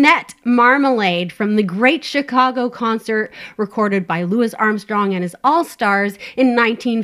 Clarinet Marmalade from the Great Chicago Concert recorded by Louis Armstrong and his All-Stars in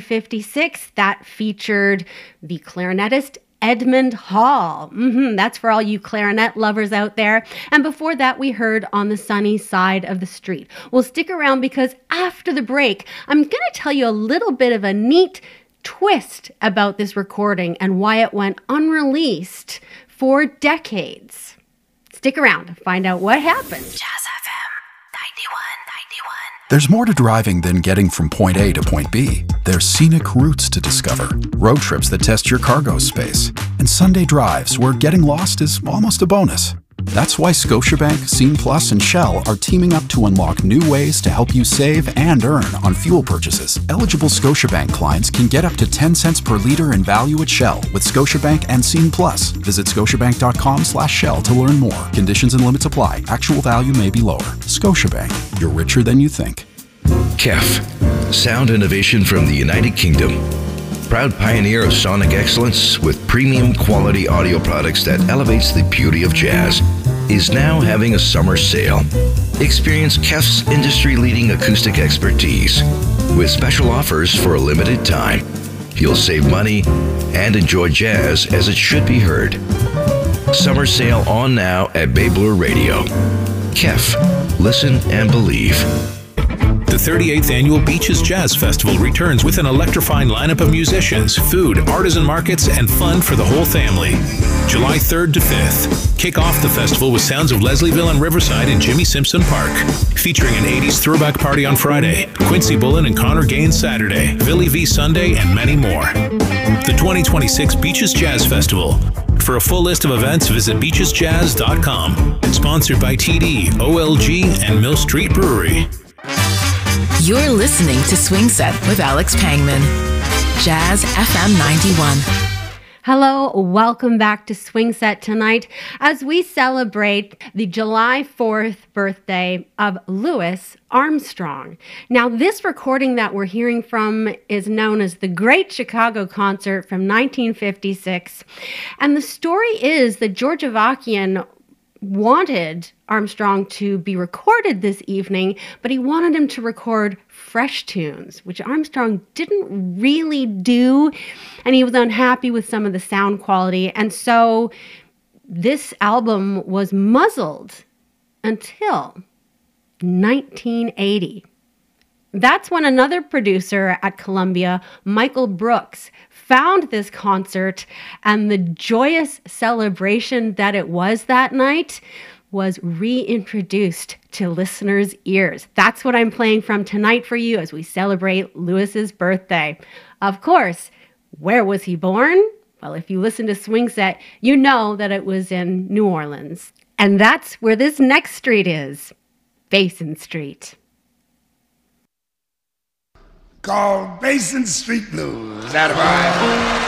1956. That featured the clarinetist Edmund Hall. That's for all you clarinet lovers out there. And before that, we heard On the Sunny Side of the Street. Well, stick around because after the break, I'm going to tell you a little bit of a neat twist about this recording and why it went unreleased for decades. Stick around to find out what happened. Jazz FM 91. There's more to driving than getting from point A to point B. There's scenic routes to discover, road trips that test your cargo space, and Sunday drives where getting lost is almost a bonus. That's why Scotiabank, Scene Plus, and Shell are teaming up to unlock new ways to help you save and earn on fuel purchases. Eligible Scotiabank clients can get up to 10 cents per liter in value at Shell with Scotiabank and Scene Plus. Visit scotiabank.com/Shell to learn more. Conditions and limits apply. Actual value may be lower. Scotiabank, you're richer than you think. KEF, sound innovation from the United Kingdom. Proud pioneer of sonic excellence with premium quality audio products that elevates the beauty of jazz, is now having a summer sale. Experience KEF's industry-leading acoustic expertise with special offers for a limited time. You'll save money and enjoy jazz as it should be heard. Summer sale on now at Bay Bloor Radio. KEF, listen and believe. The 38th Annual Beaches Jazz Festival returns with an electrifying lineup of musicians, food, artisan markets, and fun for the whole family. July 3rd to 5th. Kick off the festival with sounds of Leslieville and Riverside in Jimmy Simpson Park. Featuring an 80s throwback party on Friday, Quincy Bullen and Connor Gaines Saturday, Billy V Sunday, and many more. The 2026 Beaches Jazz Festival. For a full list of events, visit beachesjazz.com. Sponsored by TD, OLG, and Mill Street Brewery. You're listening to Swing Set with Alex Pangman. Jazz FM 91. Hello, welcome back to Swing Set tonight as we celebrate the July 4th birthday of Louis Armstrong. Now, this recording that we're hearing from is known as the Great Chicago Concert from 1956. And the story is that George Avakian wanted Armstrong to be recorded this evening, but he wanted him to record fresh tunes, which Armstrong didn't really do, and he was unhappy with some of the sound quality, and so this album was muzzled until 1980. That's when another producer at Columbia, Michael Brooks, found this concert, and the joyous celebration that it was that night was reintroduced to listeners' ears. That's what I'm playing from tonight for you as we celebrate Louis's birthday. Of course, where was he born? Well, if you listen to Swing Set, you know that it was in New Orleans. And that's where this next street is, Basin Street. Called Basin Street Blues. That right.